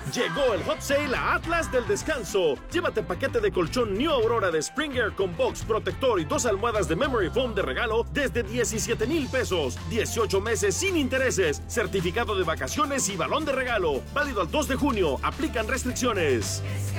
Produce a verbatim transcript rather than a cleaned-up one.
Llegó el hot sale a Atlas del Descanso. Llévate paquete de colchón New Aurora de Springer con box, protector y dos almohadas de Memory Foam de regalo desde diecisiete mil pesos. dieciocho meses sin intereses. Certificado de vacaciones y balón de regalo. Válido al dos de junio. Aplican restricciones.